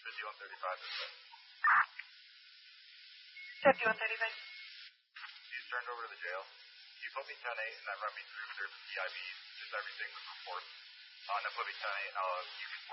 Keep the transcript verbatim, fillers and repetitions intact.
fifty-one thirty-five this way. fifty-one thirty-five. He's turned over to the jail. Can you put me ten eight and then run me through if there's a P I V, just everything with reports. On uh, put me ten eight, I'll, you